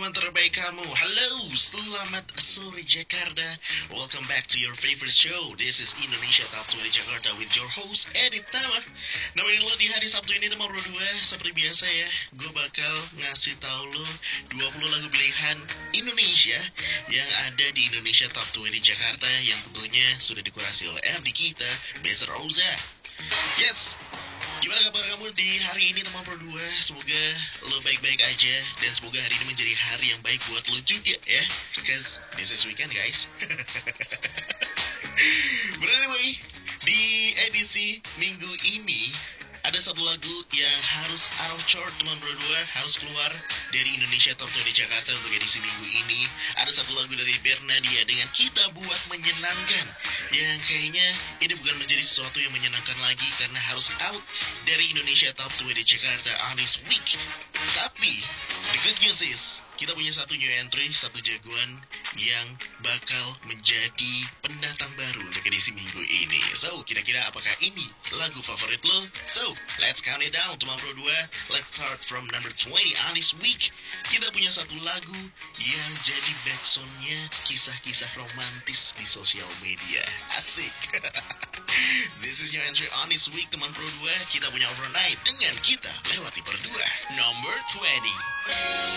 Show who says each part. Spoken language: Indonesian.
Speaker 1: teman terbaik kamu. Halo, selamat sore Jakarta. Welcome back to your favorite show. This is Indonesia Top 20 Jakarta with your host Edit Tama. Nemenin lo di hari Sabtu ini teman berdua. Seperti biasa ya, gue bakal ngasih tahu lo 20 lagu pilihan Indonesia yang ada di Indonesia Top 20 Jakarta, yang tentunya sudah dikurasi oleh MD kita, Mr. Rosa. Yes. Gimana kabar kamu di hari ini teman berdua? Semoga lo baik-baik aja, dan semoga hari ini menjadi hari yang baik buat lo juga ya. Because this is weekend guys. But anyway, di edisi minggu ini ada satu lagu yang harus out of chart teman berdua, harus keluar dari Indonesia Top 20 Jakarta untuk edisi minggu ini. Ada satu lagu dari Bernadia dengan Kita Buat Menyenangkan, yang kayaknya ini bukan menjadi sesuatu yang menyenangkan lagi karena harus out dari Indonesia Top 20 Jakarta on this week. Tapi the good news is kita punya satu new entry, satu jagoan yang bakal menjadi pendatang baru untuk edisi minggu ini. So, kira-kira apakah ini lagu favorit lo? So, let's count it down teman berdua. Let's start from number 20 on this week. Kita punya satu lagu yang jadi backsoundnya kisah-kisah romantis di sosial media. Asik. This is your entry on this week teman berdua. Kita punya Overnight dengan Kita Lewati Berdua. Number 20.